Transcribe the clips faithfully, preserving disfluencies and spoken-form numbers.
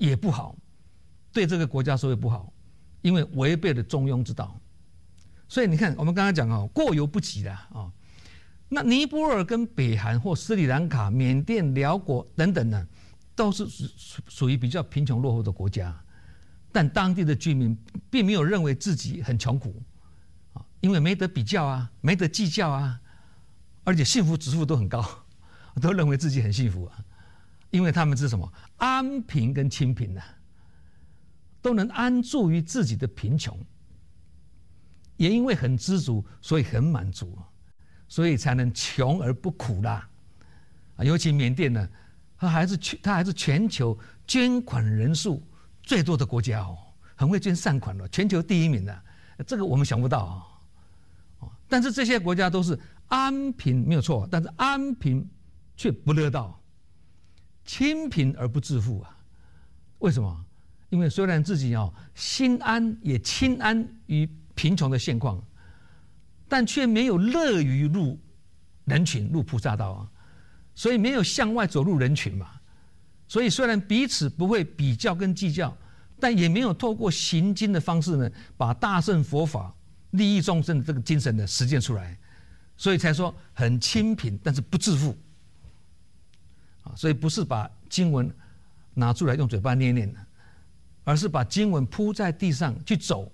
也不好，对这个国家社会不好，因为违背了中庸之道。所以你看，我们刚才讲哦，过犹不及啦啊。那尼泊尔跟北韩或斯里兰卡、缅甸、辽国等等呢，都是属属于比较贫穷落后的国家，但当地的居民并没有认为自己很穷苦啊，因为没得比较啊，没得计较啊，而且幸福指数都很高，都认为自己很幸福啊，因为他们是什么安贫跟清贫啊，都能安住于自己的贫穷，也因为很知足，所以很满足。所以才能穷而不苦啦，啊，尤其缅甸呢，它还是全它还是全球捐款人数最多的国家哦，很会捐善款了，全球第一名的，这个我们想不到啊、哦。但是这些国家都是安贫没有错，但是安贫却不乐道，清贫而不致富啊。为什么？因为虽然自己哦心安也亲安于贫穷的现况。但却没有乐于入人群、入菩萨道啊，所以没有向外走入人群嘛。所以虽然彼此不会比较跟计较，但也没有透过行经的方式呢，把大乘佛法利益众生的这个精神呢实践出来，所以才说很清贫，但是不致富啊。所以不是把经文拿出来用嘴巴念念的，而是把经文铺在地上去走，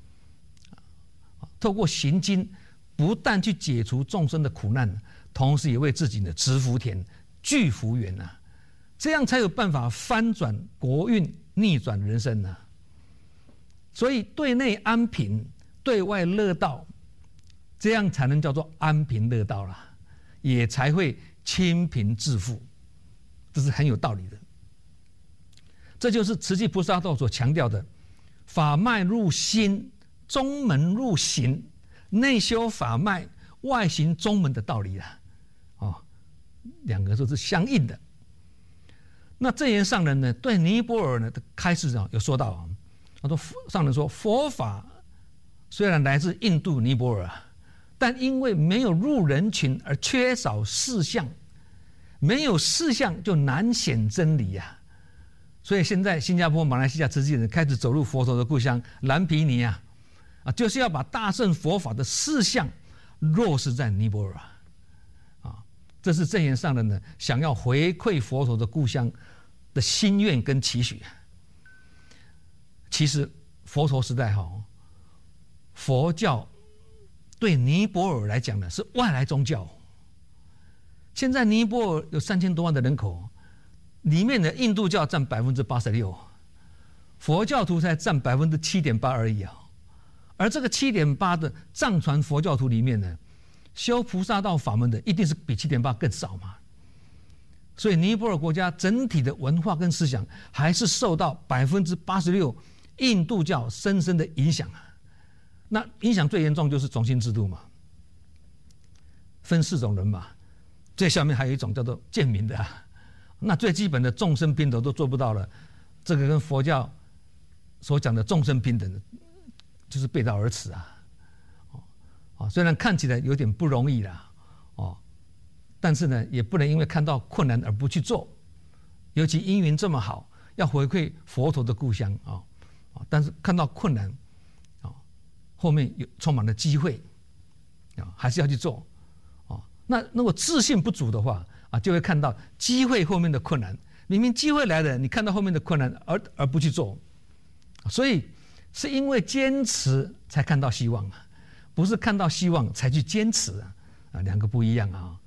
透过行经。不但去解除众生的苦难，同时也为自己的植福田、聚福缘啊，这样才有办法翻转国运、逆转人生啊。所以对内安贫，对外乐道，这样才能叫做安贫乐道啦，也才会清贫致富，这是很有道理的。这就是慈济菩萨道所强调的法脉入心，中门入行。内修法脉，外行中门的道理啦，哦，两个都是相应的。那正言上人呢，对尼泊尔呢的开示啊，有说到啊，他说上人说，佛法虽然来自印度尼泊尔啊，但因为没有入人群而缺少事项，没有事项就难显真理啊。所以现在新加坡、马来西亚慈济人开始走入佛陀的故乡蓝毗尼啊。啊，就是要把大乘佛法的事项落实在尼泊尔啊，啊，这是正言上人呢想要回馈佛陀的故乡的心愿跟期许。其实佛陀时代哈，佛教对尼泊尔来讲呢是外来宗教。现在尼泊尔有三千多万的人口，里面的印度教占百分之八十六，佛教徒才占百分之七点八而已啊。而这个七点八的藏传佛教徒里面呢，修菩萨道法门的一定是比七点八更少嘛。所以尼泊尔国家整体的文化跟思想还是受到百分之八十六印度教深深的影响啊。那影响最严重就是种姓制度嘛，分四种人嘛，最下面还有一种叫做贱民的啊。那最基本的众生平等都做不到了，这个跟佛教所讲的众生平等的。就是背道而驰啊！哦，虽然看起来有点不容易啦，哦，但是呢，也不能因为看到困难而不去做。尤其因缘这么好，要回馈佛陀的故乡啊，啊，但是看到困难，啊，后面有充满了机会，啊，还是要去做，啊，那如果自信不足的话，啊，就会看到机会后面的困难。明明机会来了，你看到后面的困难而而不去做，所以。是因为坚持才看到希望啊，不是看到希望才去坚持啊，啊，两个不一样啊。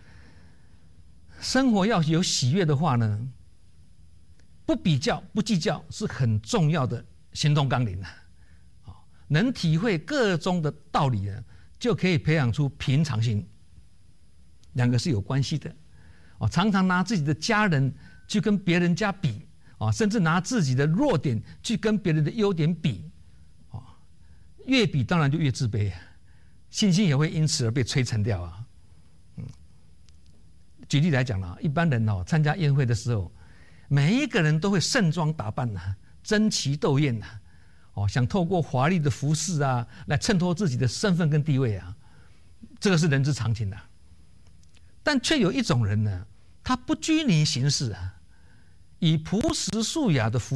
生活要有喜悦的话呢，不比较不计较是很重要的行动纲领啊。能体会各中的道理呢，就可以培养出平常心。两个是有关系的啊，常常拿自己的家人去跟别人家比。啊，甚至拿自己的弱点去跟别人的优点比，啊，越比当然就越自卑，信心也会因此而被摧残掉啊。嗯，举例来讲啦，一般人哦参加宴会的时候，每一个人都会盛装打扮呐、啊，争奇斗艳呐、啊，哦，想透过华丽的服饰啊，来衬托自己的身份跟地位啊，这个是人之常情啊。但却有一种人呢，他不拘泥形式啊。以朴实素雅的服